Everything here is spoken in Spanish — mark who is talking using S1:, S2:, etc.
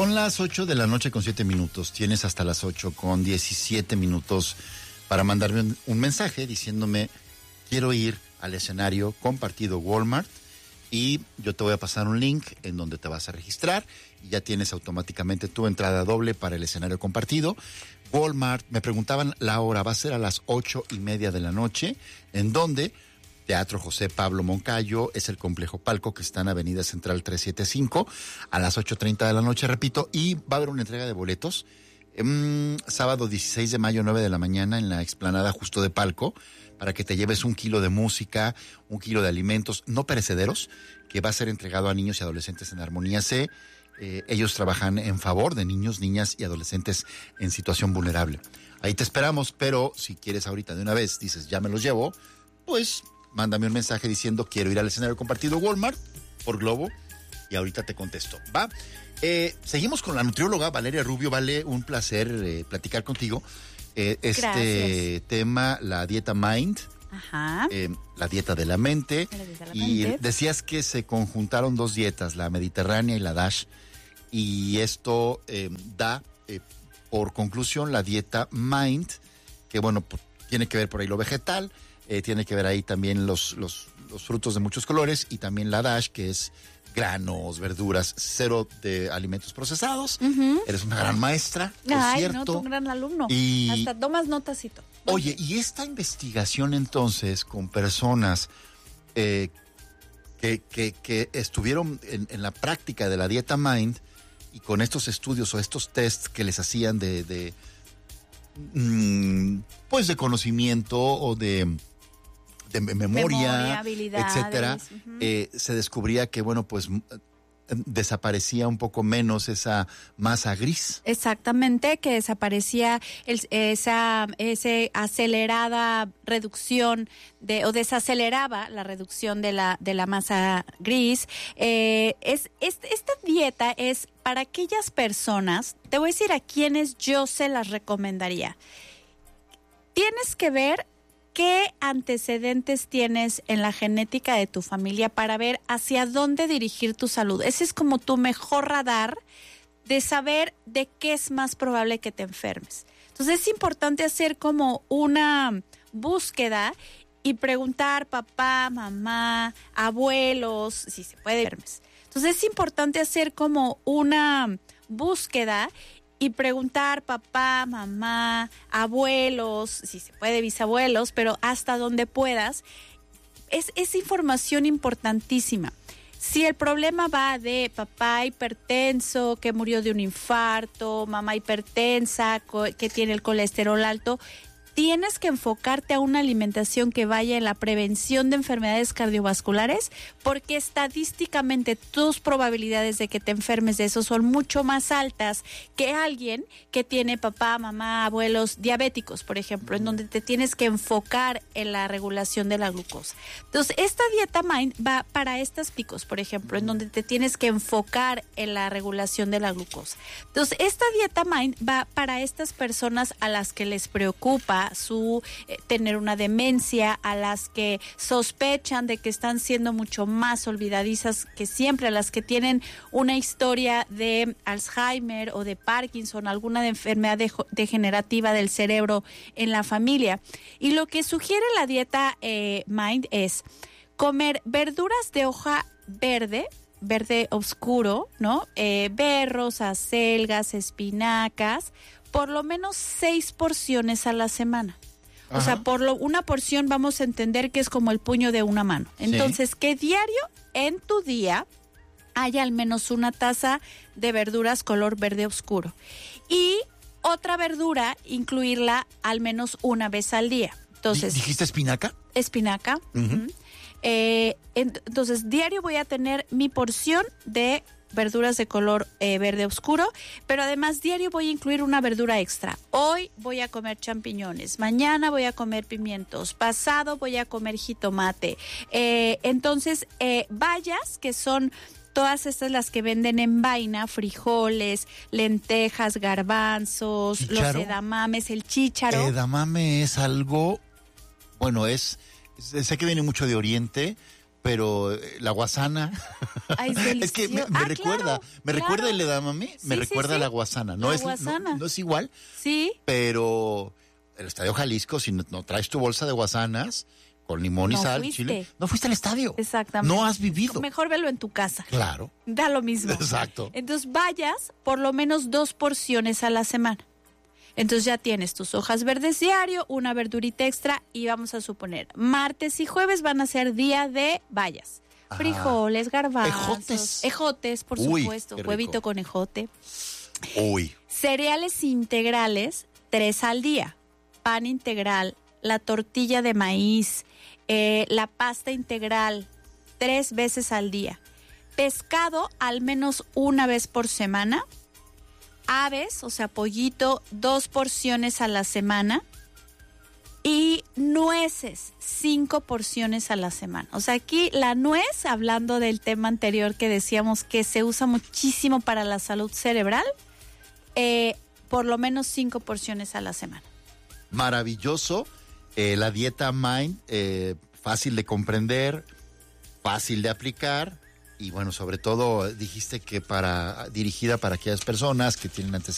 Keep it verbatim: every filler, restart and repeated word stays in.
S1: Son las ocho de la noche con siete minutos. Tienes hasta las ocho con diecisiete minutos para mandarme un, un mensaje diciéndome quiero ir al escenario compartido Walmart y yo te voy a pasar un link en donde te vas a registrar y ya tienes automáticamente tu entrada doble para el escenario compartido. Walmart, me preguntaban la hora, va a ser a las ocho y media de la noche, en donde Teatro José Pablo Moncayo, es el complejo Palco que está en Avenida Central trescientos setenta y cinco, a las ocho treinta de la noche, repito, y va a haber una entrega de boletos, um, sábado dieciséis de mayo, nueve de la mañana, en la explanada justo de Palco, para que te lleves un kilo de música, un kilo de alimentos no perecederos, que va a ser entregado a niños y adolescentes en Armonía C. Eh, ellos trabajan en favor de niños, niñas y adolescentes en situación vulnerable. Ahí te esperamos, pero si quieres ahorita de una vez, dices, ya me los llevo, pues mándame un mensaje diciendo quiero ir al escenario compartido Walmart por Globo y ahorita te contesto, ¿va? Eh, seguimos con la nutrióloga Valeria Rubio. Vale, un placer eh, platicar contigo. Eh, este Gracias. Tema, la dieta Mind,
S2: Ajá.
S1: Eh, la dieta de la mente,
S2: la dieta de la
S1: y
S2: mente.
S1: Decías que se conjuntaron dos dietas, la mediterránea y la DASH, y esto eh, da eh, por conclusión la dieta Mind, que bueno, pues, tiene que ver por ahí lo vegetal, eh, tiene que ver ahí también los, los, los frutos de muchos colores, y también la DASH, que es granos, verduras, cero de alimentos procesados. Uh-huh. Eres una gran maestra, es
S2: Ay,
S1: cierto.
S2: no, tú un gran alumno.
S1: Y
S2: hasta tomas notas y todo.
S1: Oye, y esta investigación entonces con personas eh, que, que, que estuvieron en, en la práctica de la dieta Mind y con estos estudios o estos tests que les hacían de, de mmm, pues de conocimiento o de, de memoria,
S2: memoria
S1: etcétera,
S2: uh-huh.
S1: eh, se descubría que, bueno, pues desaparecía un poco menos esa masa gris.
S2: Exactamente, que desaparecía el, esa ese acelerada reducción de o desaceleraba la reducción de la de la masa gris. Eh, es, es esta dieta es para aquellas personas. Te voy a decir a quienes yo se las recomendaría. Tienes que ver ¿qué antecedentes tienes en la genética de tu familia para ver hacia dónde dirigir tu salud? Ese es como tu mejor radar de saber de qué es más probable que te enfermes. Entonces es importante hacer como una búsqueda y preguntar papá, mamá, abuelos, si se puede enfermes. Entonces es importante hacer como una búsqueda y preguntar papá, mamá, abuelos, si se puede bisabuelos, pero hasta donde puedas. Es, es información importantísima. Si el problema va de papá hipertenso que murió de un infarto, mamá hipertensa que tiene el colesterol alto, tienes que enfocarte a una alimentación que vaya en la prevención de enfermedades cardiovasculares, porque estadísticamente tus probabilidades de que te enfermes de eso son mucho más altas que alguien que tiene papá, mamá, abuelos diabéticos, por ejemplo, en donde te tienes que enfocar en la regulación de la glucosa. Entonces, esta dieta Mind va para estos picos, por ejemplo, en donde te tienes que enfocar en la regulación de la glucosa. Entonces, esta dieta Mind va para estas personas a las que les preocupa su eh, tener una demencia, a las que sospechan de que están siendo mucho más olvidadizas que siempre, a las que tienen una historia de Alzheimer o de Parkinson, alguna de enfermedad de, degenerativa del cerebro en la familia. Y lo que sugiere la dieta eh, Mind es comer verduras de hoja verde, verde oscuro, ¿no? Eh, berros, acelgas, espinacas, por lo menos seis porciones a la semana. Ajá. O sea, por lo, una porción vamos a entender que es como el puño de una mano. Entonces, sí, que diario en tu día haya al menos una taza de verduras color verde oscuro. Y otra verdura, incluirla al menos una vez al día. Entonces,
S1: ¿dijiste espinaca?
S2: Espinaca. Uh-huh. Uh-huh. Eh, entonces, diario voy a tener mi porción de verduras de color eh, verde oscuro, pero además diario voy a incluir una verdura extra. Hoy voy a comer champiñones, mañana voy a comer pimientos, pasado voy a comer jitomate. Eh, entonces, eh, bayas, que son todas estas las que venden en vaina, frijoles, lentejas, garbanzos, ¿chícharo? Los edamames, el chícharo.
S1: Edamame es algo, bueno, es, sé que viene mucho de Oriente, pero la guasana.
S2: Ay, es,
S1: es que me, me
S2: ah,
S1: recuerda,
S2: claro,
S1: me
S2: claro.
S1: recuerda el edamame, me
S2: sí,
S1: recuerda
S2: sí, sí.
S1: la guasana. No,
S2: la
S1: es,
S2: guasana.
S1: No, no es igual,
S2: sí.
S1: pero el Estadio Jalisco, si no, no traes tu bolsa de guasanas con limón y
S2: No
S1: sal,
S2: fuiste.
S1: chile, no fuiste al estadio.
S2: Exactamente.
S1: No has vivido.
S2: Mejor velo en tu casa.
S1: Claro.
S2: Da lo mismo.
S1: Exacto.
S2: Entonces vayas por lo menos dos porciones a la semana. Entonces ya tienes tus hojas verdes diario, una verdurita extra y vamos a suponer, martes y jueves van a ser día de bayas.
S1: Ajá.
S2: Frijoles, garbanzos.
S1: Ejotes.
S2: Ejotes, por
S1: Uy,
S2: supuesto.
S1: qué rico.
S2: Huevito con ejote.
S1: Uy.
S2: Cereales integrales, tres al día. Pan integral, la tortilla de maíz, eh, la pasta integral, tres veces al día. Pescado, al menos una vez por semana. Aves, o sea, pollito, dos porciones a la semana. Y nueces, cinco porciones a la semana. O sea, aquí la nuez, hablando del tema anterior que decíamos que se usa muchísimo para la salud cerebral, eh, por lo menos cinco porciones a la semana.
S1: Maravilloso. Eh, la dieta Mind, eh, fácil de comprender, fácil de aplicar. Y bueno, sobre todo dijiste que para dirigida para aquellas personas que tienen antecedentes